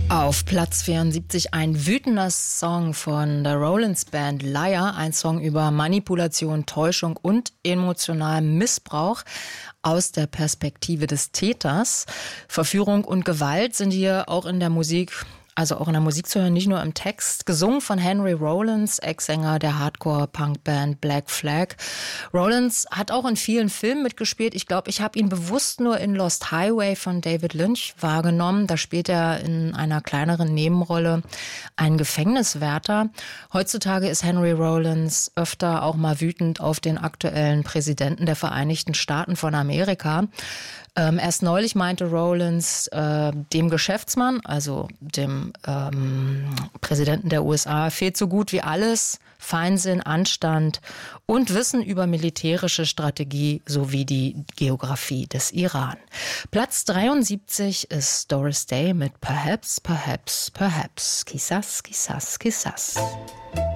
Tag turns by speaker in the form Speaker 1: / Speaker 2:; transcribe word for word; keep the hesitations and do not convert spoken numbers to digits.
Speaker 1: Auf Platz vierundsiebzig ein wütender Song von der Rollins Band Liar, ein Song über Manipulation, Täuschung und emotionalen Missbrauch aus der Perspektive des Täters. Verführung und Gewalt sind hier auch in der Musik, also auch in der Musik zu hören, nicht nur im Text. Gesungen von Henry Rollins, Ex-Sänger der Hardcore-Punk-Band Black Flag. Rollins hat auch in vielen Filmen mitgespielt. Ich glaube, ich habe ihn bewusst nur in Lost Highway von David Lynch wahrgenommen. Da spielt er in einer kleineren Nebenrolle einen Gefängniswärter. Heutzutage ist Henry Rollins öfter auch mal wütend auf den aktuellen Präsidenten der Vereinigten Staaten von Amerika. Ähm, erst neulich meinte Rollins äh, dem Geschäftsmann, also dem ähm, Präsidenten der U S A, fehlt so gut wie alles, Feinsinn, Anstand und Wissen über militärische Strategie sowie die Geografie des Iran. Platz dreiundsiebzig ist Doris Day mit Perhaps, Perhaps, Perhaps. Quizás, quizás, quizás.